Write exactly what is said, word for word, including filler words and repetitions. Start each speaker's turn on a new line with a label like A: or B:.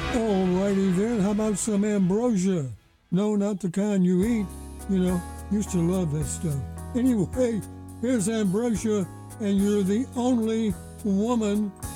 A: Alrighty then, how about some ambrosia? No, not the kind you eat. You know, used to love that stuff. Anyway, here's ambrosia, and you're the only woman